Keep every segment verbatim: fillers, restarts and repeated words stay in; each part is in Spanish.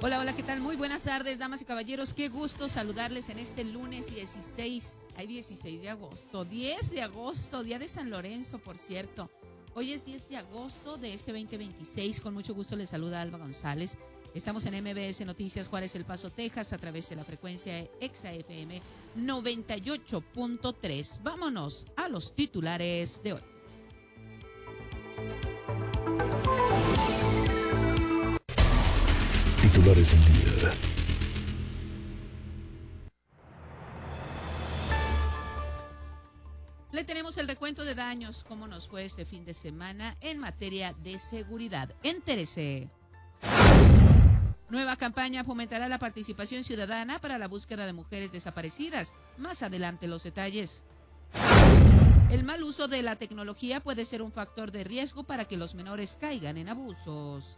Hola, hola, ¿qué tal? Muy buenas tardes, damas y caballeros. Qué gusto saludarles en este lunes dieciséis, hay dieciséis de agosto, diez de agosto, día de San Lorenzo, por cierto. Hoy es diez de agosto de este veinte veintiséis. Con mucho gusto les saluda Alba González. Estamos en M B S Noticias Juárez, El Paso, Texas, a través de la frecuencia Exa F M noventa y ocho punto tres. Vámonos a los titulares de hoy. Titulares del día. Le tenemos el recuento de daños, cómo nos fue este fin de semana en materia de seguridad. Entérese. Nueva campaña fomentará la participación ciudadana para la búsqueda de mujeres desaparecidas. Más adelante los detalles. El mal uso de la tecnología puede ser un factor de riesgo para que los menores caigan en abusos.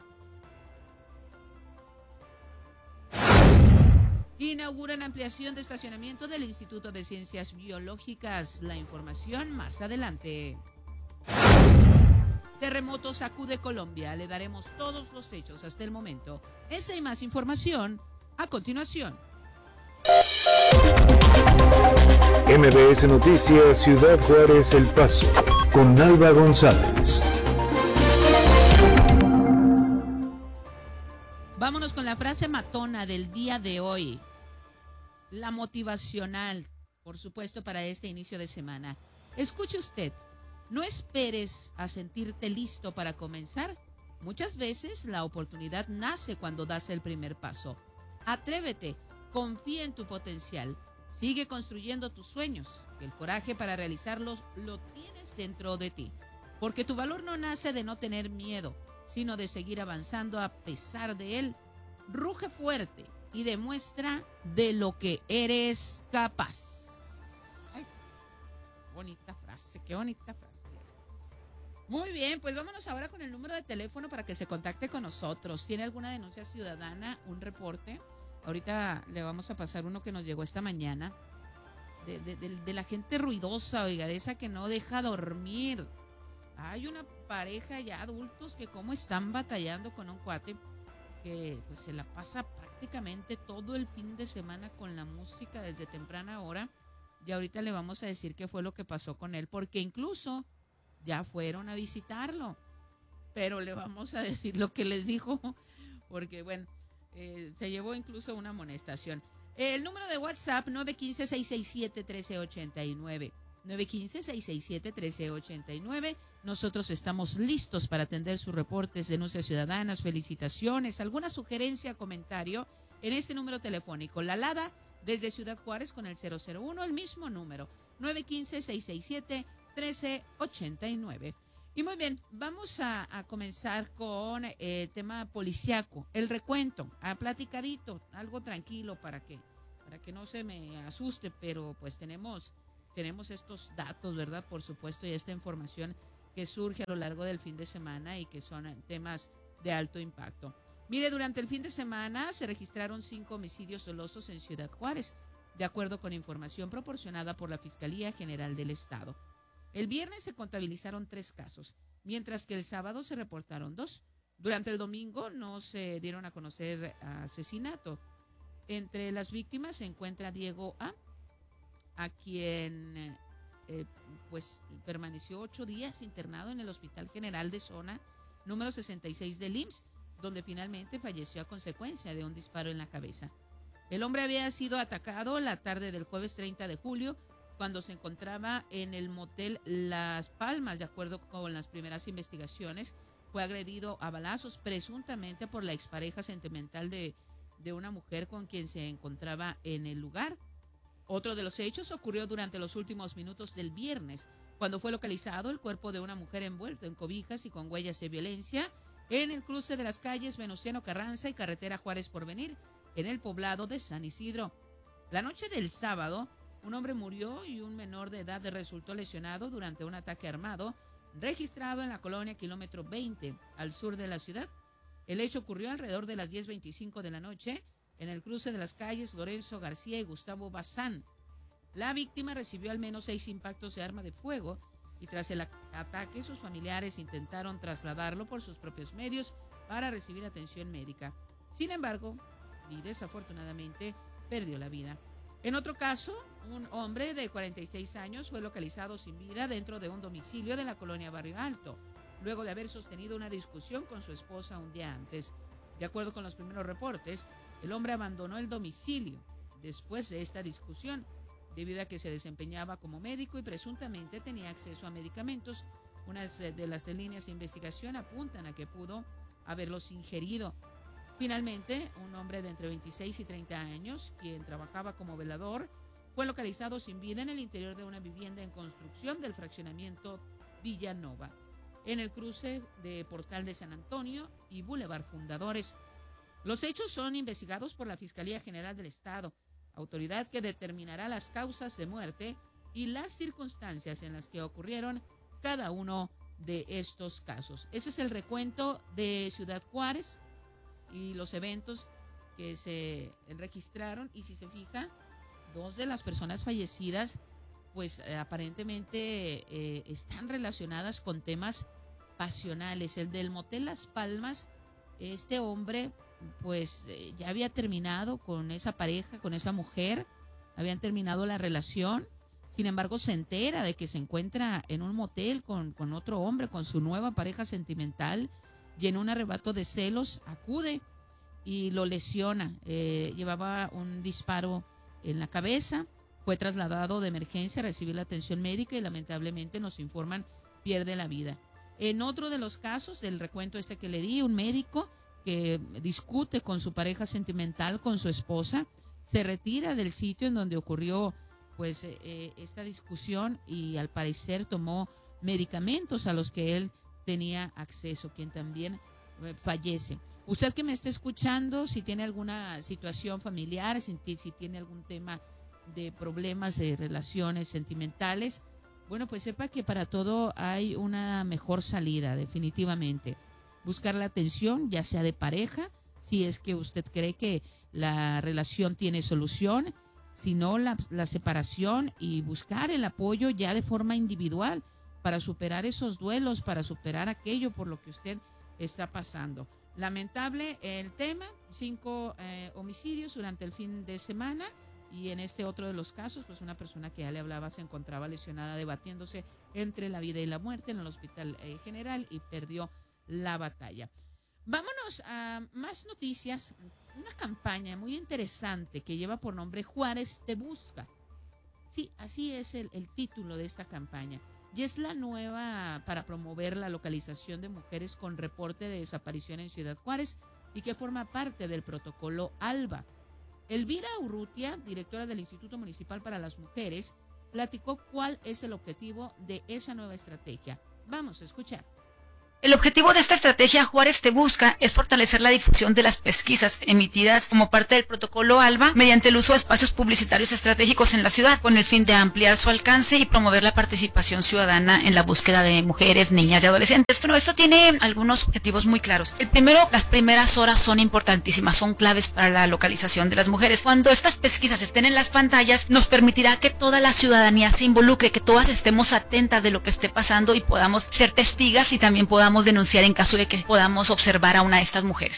Inauguran ampliación de estacionamiento del Instituto de Ciencias Biológicas. La información más adelante. Terremoto sacude Colombia. Le daremos todos los hechos hasta el momento. Esa y más información a continuación. M B S Noticias Ciudad Juárez, El Paso, con Alba González. Vámonos con la frase matona del día de hoy. La motivacional, por supuesto, para este inicio de semana. Escuche usted, no esperes a sentirte listo para comenzar. Muchas veces la oportunidad nace cuando das el primer paso. Atrévete, confía en tu potencial, sigue construyendo tus sueños. El coraje para realizarlos lo tienes dentro de ti. Porque tu valor no nace de no tener miedo, sino de seguir avanzando a pesar de él. Ruge fuerte y demuestra de lo que eres capaz. Ay, bonita frase, qué bonita frase. Muy bien, pues vámonos ahora con el número de teléfono para que se contacte con nosotros. ¿Tiene alguna denuncia ciudadana, un reporte? Ahorita le vamos a pasar uno que nos llegó esta mañana de, de, de, de la gente ruidosa, oiga, de esa que no deja dormir. Hay una pareja ya adultos que cómo están batallando con un cuate que pues se la pasa prácticamente todo el fin de semana con la música desde temprana hora. Y ahorita le vamos a decir qué fue lo que pasó con él, porque incluso ya fueron a visitarlo, pero le vamos a decir lo que les dijo, porque bueno, eh, se llevó incluso una amonestación. El número de WhatsApp nueve uno cinco, seis seis siete, uno tres ocho nueve. nueve uno cinco, seis seis siete, uno tres ocho nueve. Nosotros estamos listos para atender sus reportes, denuncias ciudadanas, felicitaciones, alguna sugerencia, comentario en este número telefónico. La Lada desde Ciudad Juárez con el cero cero uno, el mismo número, nueve uno cinco, seis seis siete, uno tres ocho nueve. Y muy bien, vamos a, a comenzar con el eh, tema policiaco, el recuento, a platicadito, algo tranquilo para que, para que no se me asuste, pero pues tenemos... Tenemos estos datos, ¿verdad? Por supuesto, y esta información que surge a lo largo del fin de semana y que son temas de alto impacto. Mire, durante el fin de semana se registraron cinco homicidios dolosos en Ciudad Juárez, de acuerdo con información proporcionada por la Fiscalía General del Estado. El viernes se contabilizaron tres casos, mientras que el sábado se reportaron dos. Durante el domingo no se dieron a conocer asesinato. Entre las víctimas se encuentra Diego A., a quien eh, pues permaneció ocho días internado en el Hospital General de Zona número sesenta y seis del I M S S, donde finalmente falleció a consecuencia de un disparo en la cabeza. El hombre había sido atacado la tarde del jueves treinta de julio, cuando se encontraba en el motel Las Palmas. De acuerdo con las primeras investigaciones, fue agredido a balazos, presuntamente por la expareja sentimental de, de una mujer con quien se encontraba en el lugar. Otro de los hechos ocurrió durante los últimos minutos del viernes, cuando fue localizado el cuerpo de una mujer envuelto en cobijas y con huellas de violencia en el cruce de las calles Venustiano Carranza y carretera Juárez Porvenir, en el poblado de San Isidro. La noche del sábado, un hombre murió y un menor de edad resultó lesionado durante un ataque armado registrado en la colonia Kilómetro veinte, al sur de la ciudad. El hecho ocurrió alrededor de las diez veinticinco de la noche, en el cruce de las calles Lorenzo García y Gustavo Bazán. La víctima recibió al menos seis impactos de arma de fuego y tras el ataque sus familiares intentaron trasladarlo por sus propios medios para recibir atención médica. Sin embargo, y desafortunadamente perdió la vida. En otro caso, un hombre de cuarenta y seis años fue localizado sin vida dentro de un domicilio de la colonia Barrio Alto, luego de haber sostenido una discusión con su esposa un día antes. De acuerdo con los primeros reportes, el hombre abandonó el domicilio después de esta discusión, debido a que se desempeñaba como médico y presuntamente tenía acceso a medicamentos. Unas de las líneas de investigación apuntan a que pudo haberlos ingerido. Finalmente, un hombre de entre veintiséis y treinta años, quien trabajaba como velador, fue localizado sin vida en el interior de una vivienda en construcción del fraccionamiento Villanova, en el cruce de Portal de San Antonio y Boulevard Fundadores. Los hechos son investigados por la Fiscalía General del Estado, autoridad que determinará las causas de muerte y las circunstancias en las que ocurrieron cada uno de estos casos. Ese es el recuento de Ciudad Juárez y los eventos que se registraron, y si se fija, dos de las personas fallecidas pues eh, aparentemente eh, están relacionadas con temas pasionales. El del motel Las Palmas, este hombre pues eh, ya había terminado con esa pareja, con esa mujer, habían terminado la relación. Sin embargo, se entera de que se encuentra en un motel con, con otro hombre, con su nueva pareja sentimental, y en un arrebato de celos acude y lo lesiona. Eh, llevaba un disparo en la cabeza, fue trasladado de emergencia a recibir la atención médica y lamentablemente, nos informan, pierde la vida. En otro de los casos, el recuento este que le di, un médico que discute con su pareja sentimental, con su esposa, se retira del sitio en donde ocurrió pues eh, esta discusión, y al parecer tomó medicamentos a los que él tenía acceso, quien también eh, fallece. Usted que me está escuchando, si tiene alguna situación familiar, si, si tiene algún tema de problemas de relaciones sentimentales, bueno, pues sepa que para todo hay una mejor salida, definitivamente. Buscar la atención, ya sea de pareja, si es que usted cree que la relación tiene solución, si no, la, la separación, y buscar el apoyo ya de forma individual para superar esos duelos, para superar aquello por lo que usted está pasando. Lamentable el tema, cinco eh, homicidios durante el fin de semana, y en este otro de los casos, pues una persona que ya le hablaba se encontraba lesionada debatiéndose entre la vida y la muerte en el hospital eh, general, y perdió la batalla. Vámonos a más noticias. Una campaña muy interesante que lleva por nombre Juárez te busca. Sí, así es el, el título de esta campaña. Y es la nueva para promover la localización de mujeres con reporte de desaparición en Ciudad Juárez, y que forma parte del protocolo ALBA. Elvira Urrutia, directora del Instituto Municipal para las Mujeres, platicó cuál es el objetivo de esa nueva estrategia. Vamos a escuchar. El objetivo de esta estrategia Juárez te busca es fortalecer la difusión de las pesquisas emitidas como parte del protocolo ALBA mediante el uso de espacios publicitarios estratégicos en la ciudad, con el fin de ampliar su alcance y promover la participación ciudadana en la búsqueda de mujeres, niñas y adolescentes. Bueno, esto tiene algunos objetivos muy claros. El primero, las primeras horas son importantísimas, son claves para la localización de las mujeres. Cuando estas pesquisas estén en las pantallas, nos permitirá que toda la ciudadanía se involucre, que todas estemos atentas de lo que esté pasando y podamos ser testigas, y también podamos denunciar en caso de que podamos observar a una de estas mujeres.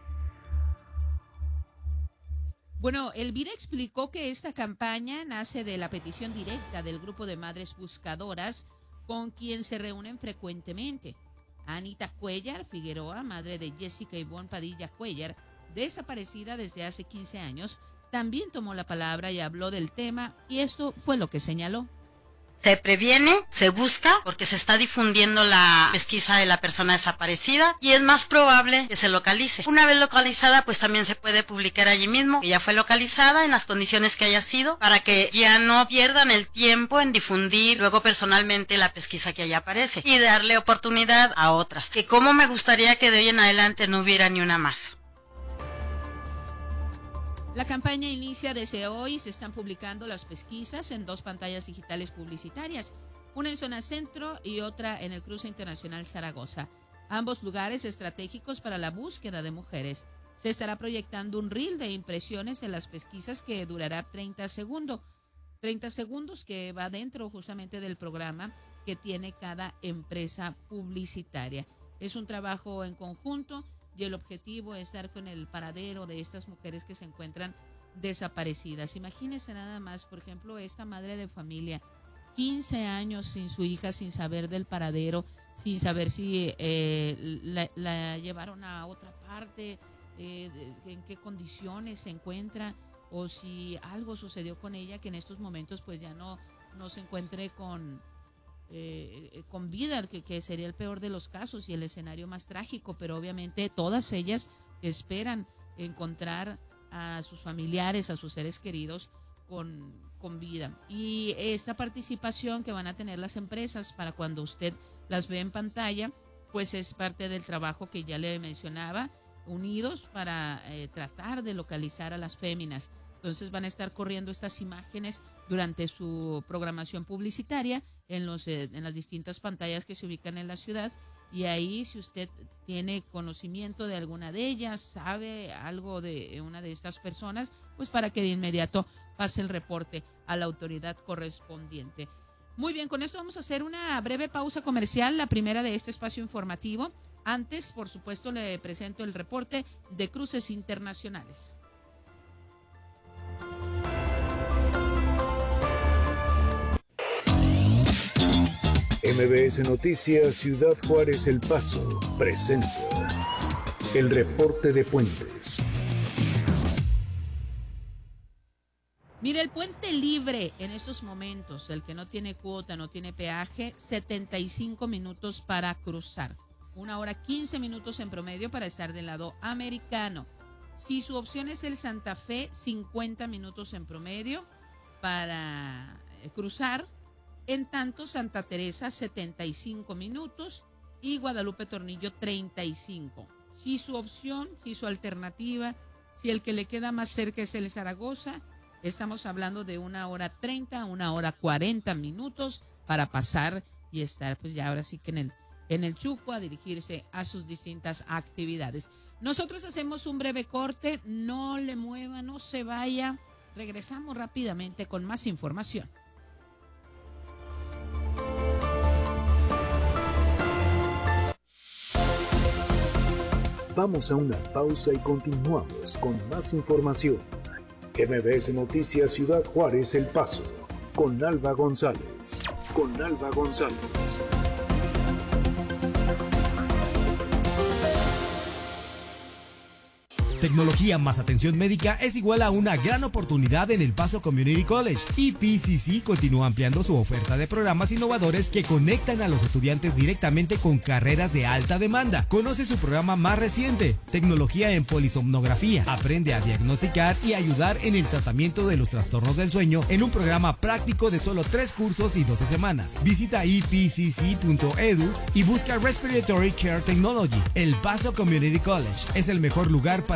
Bueno, Elvira explicó que esta campaña nace de la petición directa del grupo de madres buscadoras con quien se reúnen frecuentemente. Anita Cuellar Figueroa, madre de Jessica Ivonne Padilla Cuellar, desaparecida desde hace quince años, también tomó la palabra y habló del tema, y esto fue lo que señaló. Se previene, se busca, porque se está difundiendo la pesquisa de la persona desaparecida y es más probable que se localice. Una vez localizada, pues también se puede publicar allí mismo que ya fue localizada en las condiciones que haya sido, para que ya no pierdan el tiempo en difundir luego personalmente la pesquisa que allá aparece y darle oportunidad a otras. Que como me gustaría que de hoy en adelante no hubiera ni una más. La campaña inicia desde hoy. Se están publicando las pesquisas en dos pantallas digitales publicitarias, una en zona centro y otra en el cruce internacional Zaragoza, ambos lugares estratégicos para la búsqueda de mujeres. Se estará proyectando un reel de impresiones en las pesquisas que durará treinta segundos, treinta segundos que va dentro justamente del programa que tiene cada empresa publicitaria. Es un trabajo en conjunto y el objetivo es dar con el paradero de estas mujeres que se encuentran desaparecidas. Imagínense nada más, por ejemplo, esta madre de familia, quince años sin su hija, sin saber del paradero, sin saber si eh, la, la llevaron a otra parte, eh, en qué condiciones se encuentra, o si algo sucedió con ella que en estos momentos pues ya no, no se encuentre con, eh, con vida, que, que sería el peor de los casos y el escenario más trágico, pero obviamente todas ellas esperan encontrar a sus familiares, a sus seres queridos con, con vida. Y esta participación que van a tener las empresas para cuando usted las ve en pantalla, pues es parte del trabajo que ya le mencionaba, unidos para eh, tratar de localizar a las féminas. Entonces van a estar corriendo estas imágenes durante su programación publicitaria en, los, eh, en las distintas pantallas que se ubican en la ciudad. Y ahí, si usted tiene conocimiento de alguna de ellas, sabe algo de una de estas personas, pues para que de inmediato pase el reporte a la autoridad correspondiente. Muy bien, con esto vamos a hacer una breve pausa comercial, la primera de este espacio informativo. Antes, por supuesto, le presento el reporte de cruces internacionales. M B S Noticias Ciudad Juárez El Paso presenta el reporte de puentes. Mire, el puente libre en estos momentos, el que no tiene cuota, no tiene peaje, setenta y cinco minutos para cruzar. Una hora quince minutos en promedio para estar del lado americano. Si su opción es el Santa Fe, cincuenta minutos en promedio para cruzar. En tanto, Santa Teresa, setenta y cinco minutos y Guadalupe Tornillo, treinta y cinco. Si su opción, si su alternativa, si el que le queda más cerca es el Zaragoza, estamos hablando de una hora treinta, una hora cuarenta minutos para pasar y estar, pues ya ahora sí que en el, en el Chuco a dirigirse a sus distintas actividades. Nosotros hacemos un breve corte, no le mueva, no se vaya. Regresamos rápidamente con más información. Vamos a una pausa y continuamos con más información. M B S Noticias Ciudad Juárez El Paso, con Alba González. Con Alba González. Tecnología más atención médica es igual a una gran oportunidad en El Paso Community College. Y P C C continúa ampliando su oferta de programas innovadores que conectan a los estudiantes directamente con carreras de alta demanda. Conoce su programa más reciente, Tecnología en Polisomnografía. Aprende a diagnosticar y ayudar en el tratamiento de los trastornos del sueño en un programa práctico de solo tres cursos y doce semanas. Visita i p c c punto e d u y busca Respiratory Care Technology. El Paso Community College es el mejor lugar para